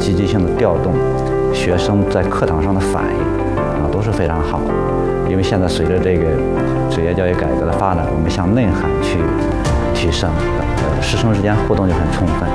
积极性的调动，学生在课堂上的反应都是非常好的。因为现在随着这个职业教育改革的发展，我们向内涵去提升，师生之间互动就很充分。